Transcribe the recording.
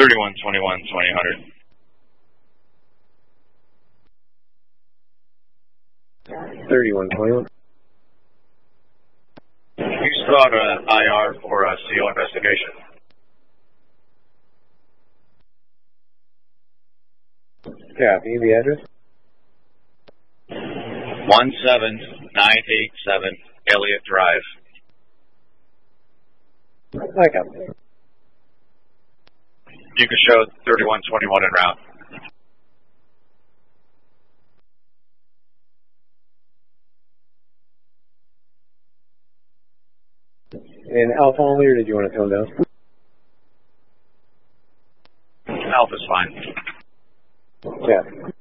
3121, 2000. 3121. You start an IR for a CO investigation. Yeah, can you the address? 17987 Elliott Drive. I got it. You can show 3121 en route. And Alpha only, or did you want to tone down? Alpha's fine. Yeah.